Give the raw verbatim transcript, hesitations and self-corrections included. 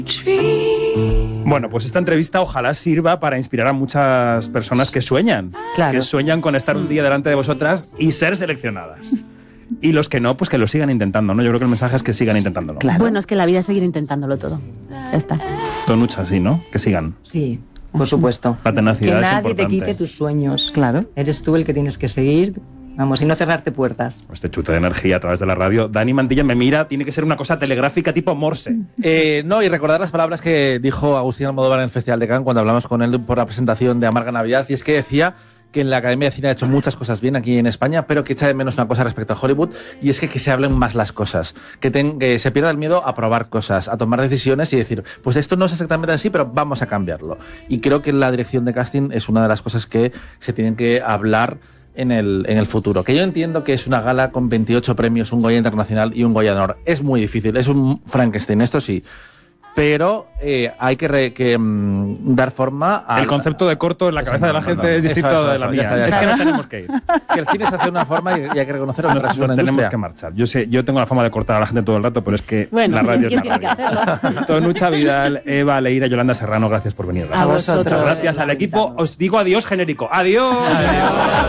Bueno, pues esta entrevista ojalá sirva para inspirar a muchas personas que sueñan, claro. que sueñan con estar un día delante de vosotras y ser seleccionadas. Y los que no, pues que lo sigan intentando, ¿no? Yo creo que el mensaje es que sigan intentándolo. Claro. Bueno, es que la vida es seguir intentándolo todo. Ya está. Tonucha, sí, ¿no? Que sigan. Sí, por supuesto. La tenacidad que es nadie te importante. quite tus sueños. Claro. Eres tú el que tienes que seguir, vamos, y no cerrarte puertas. Este chute de energía a través de la radio. Dani Mantilla me mira, tiene que ser una cosa telegráfica tipo Morse. Eh, no, y recordar las palabras que dijo Agustín Almodóvar en el Festival de Cannes cuando hablamos con él por la presentación de Amarga Navidad, y es que decía que en la Academia de Cine ha hecho muchas cosas bien aquí en España, pero que echa de menos una cosa respecto a Hollywood, y es que, que se hablen más las cosas, que, ten, que se pierda el miedo a probar cosas, a tomar decisiones y decir, pues esto no es exactamente así, pero vamos a cambiarlo. Y creo que la dirección de casting es una de las cosas que se tienen que hablar en el, en el futuro. Que yo entiendo que es una gala con veintiocho premios, un Goya Internacional y un Goya de Honor. Es muy difícil, es un Frankenstein, esto sí. Pero eh, hay que, re, que um, dar forma a... El concepto de corto en la cabeza de la gente no, no. es distinto eso, eso, de la eso, mía. Ya está, ya está. Es que no tenemos que ir. Que el cine se hace de una forma y, y hay que reconocerlo. Nosotros tenemos industria. que marchar. Yo sé, yo tengo la fama de cortar a la gente todo el rato, pero es que bueno, la radio es la radio. Tonucha Vidal, Eva Leira, Yolanda Serrano, gracias por venir. A vosotros. Gracias al equipo. Os digo adiós genérico. Adiós. Adiós.